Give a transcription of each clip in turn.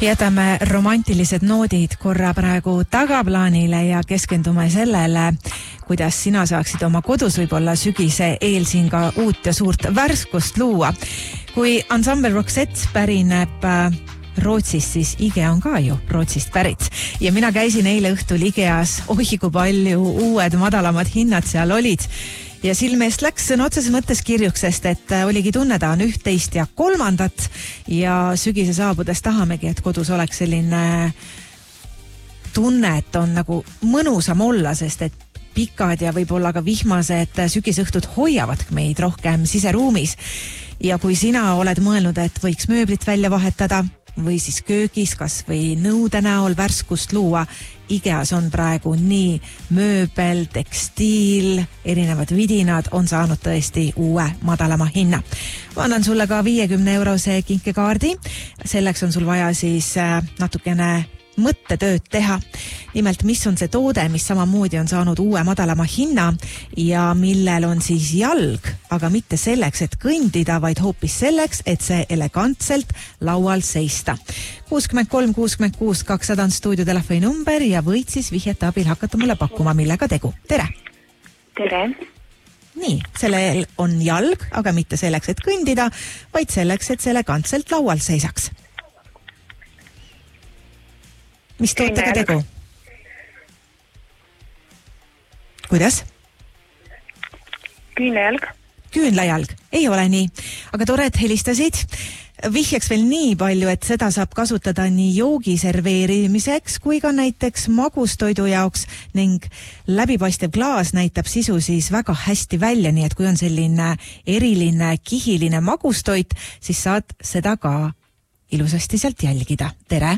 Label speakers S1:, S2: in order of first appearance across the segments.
S1: Jätame romantilised noodid korra praegu tagaplaanile ja keskendume sellele, kuidas sina saaksid oma kodus võib-olla sügise eel siin ka uut ja suurt värskust luua. Kui Ensemble Roxette pärineb Rootsist, siis IKEA on ka ju Rootsist pärit. Ja mina käisin eile õhtul IKEAs, kui palju uued madalamad hinnad seal olid. Ja silmeest läks sõna otseses mõttes kirjuks, sest et oligi tunneda on 1, 2 ja 3 ja sügise saabudes tahamegi, et kodus oleks selline tunne, et on nagu mõnusam olla, sest et pikad ja võib-olla ka vihmased sügisõhtud hoiavad meid rohkem siseruumis. Ja kui sina oled mõelnud, et võiks mööblit välja vahetada või siis köögis kas või nõude näol värskust luua, IKEAs on praegu nii mööbel, tekstiil, erinevad vidinad on saanud tõesti uue madalama hinna. Ma annan sulle ka 50 € kinkekaardi. Selleks on sul vaja siis natukene mõttetööd teha. Nimelt, mis on see toode, mis samamoodi on saanud uue madalama hinna ja millel on siis jalg, aga mitte selleks, et kõndida, vaid hoopis selleks, et see elegantselt laual seista. 63 66 200 on stuudiotelefoni number ja võid siis vihjete abil hakata mulle pakkuma, millega tegu. Tere!
S2: Tere!
S1: Nii, sellel on jalg, aga mitte selleks, et kõndida, vaid selleks, et see elegantselt laual seisaks. Mis tootega tegu? Kuidas?
S2: Küünlajalg.
S1: Küünlajalg. Ei ole nii. Aga tore, et helistasid. Vihjaks veel nii palju, et seda saab kasutada nii joogi serveerimiseks kui ka näiteks magustoidu jaoks ning läbipaistev klaas näitab sisu siis väga hästi välja, nii et kui on selline eriline kihiline magustoit, siis saad seda ka ilusasti sealt jälgida. Tere!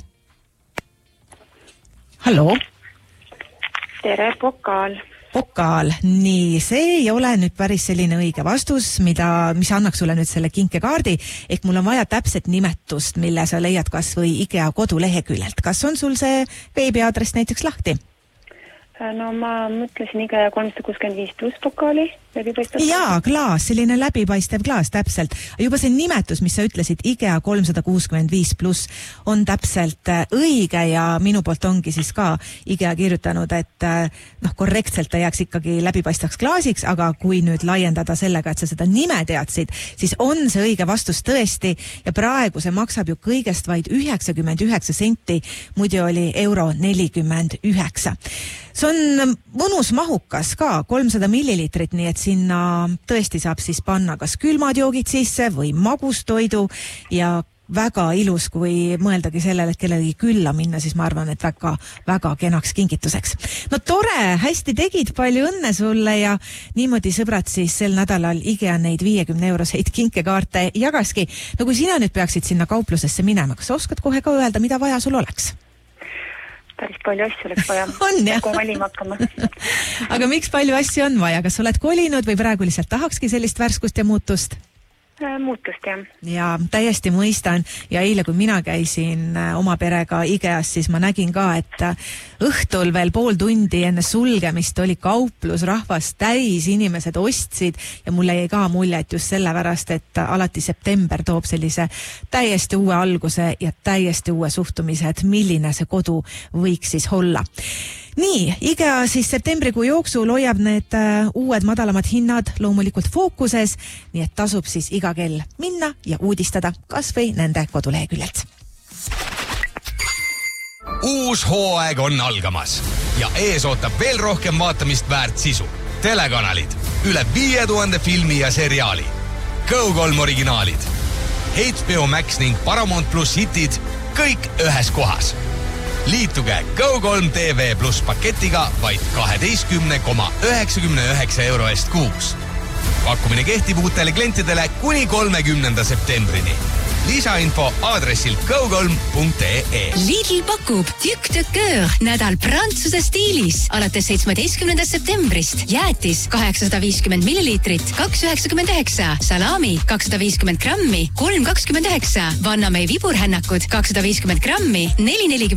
S1: Hallo?
S2: Tere, pokaal.
S1: Pokaal. Nii, see ei ole nüüd päris selline õige vastus, mis annaks sulle nüüd selle kinkekaardi, ehk mul on vaja täpset nimetust, mille sa leiad kas või IKEA koduleheküljelt. Kas on sul see veebiaadress näiteks lahti?
S2: No ma mõtlesin IKEA 365+ pokaali, läbipaistev.
S1: Jaa, klaas, selline läbipaistev klaas, täpselt. Juba see nimetus, mis sa ütlesid, IKEA 365+, on täpselt õige ja minu poolt ongi siis ka IKEA kirjutanud, et korrektselt ta jääks ikkagi läbipaistvaks klaasiks, aga kui nüüd laiendada sellega, et sa seda nime teadsid, siis on see õige vastus tõesti ja praegu see maksab ju kõigest vaid 99 senti, muidu oli €49. See on mõnus mahukas ka, 300 millilitrit, nii et sinna tõesti saab siis panna kas külmad joogid sisse või magustoidu ja väga ilus, kui mõeldagi sellele, et kellelegi külla minna, siis ma arvan, et väga kenaks kingituseks. No tore, hästi tegid, palju õnne sulle ja niimoodi sõbrad siis sel nädalal IKEA neid 50 € kinkekaarte jagaski. No kui sina nüüd peaksid sinna kauplusesse minema, kas sa oskad kohe ka öelda, mida vaja sul oleks?
S2: Päris palju asju oleks vaja.
S1: On, jah?
S2: Kui valima hakkama.
S1: Aga miks palju asju on vaja? Kas oled kolinud või praegu lihtsalt tahakski sellist värskust ja muutust?
S2: Muutust, jah.
S1: Ja täiesti mõistan ja eile, kui mina käisin oma perega IKEAs, siis ma nägin ka, et õhtul veel pool tundi enne sulgemist oli kauplus rahvast täis, inimesed ostsid ja mulle jäi ka mulje, et just sellepärast, et alati september toob sellise täiesti uue alguse ja täiesti uue suhtumise, et milline see kodu võiks siis olla. Nii, IKEA siis septembrikuu jooksul hoiab need uued madalamad hinnad loomulikult fookuses, nii et tasub siis iga kell minna ja uudistada kas või nende koduleheküljelt.
S3: Uus hooaeg on algamas ja ees ootab veel rohkem vaatamist väärt sisu. Telekanalid, üle 5000 filmi ja seriaali, Go3 originaalid, HBO Max ning Paramount Plus hitid, kõik ühes kohas. Liituge Go3 TV Plus paketiga vaid 12,99 € eest kuus. Pakkumine kehtib uutele klientidele kuni 30. septembrini. Lisainfo aadressil go3.ee.
S4: Lidl pakub Duc de Coeur nädal prantsuse stiilis alates 17. septembrist. Jäätis 850 millilitrit, 2,99. Salami 250 grammi, 3,29. Vannamei viburhännakud 250 grammi, 4,40.